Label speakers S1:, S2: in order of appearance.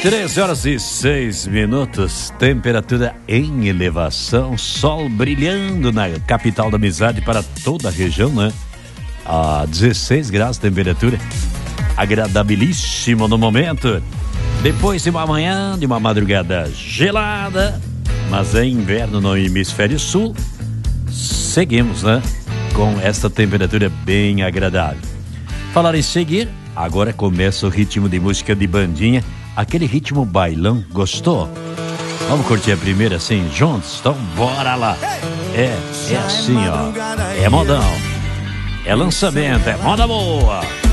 S1: 13h06, temperatura em elevação, sol brilhando na capital da amizade para toda a região, né? A 16 graus de temperatura, agradabilíssimo no momento. Depois de uma manhã, de uma madrugada gelada, mas é inverno no hemisfério sul, seguimos, né? Com esta temperatura bem agradável. Falar em seguir, agora começa o ritmo de música de bandinha, aquele ritmo bailão, gostou? Vamos curtir a primeira assim juntos? Então bora lá. É assim, ó, é modão, é lançamento, é moda boa.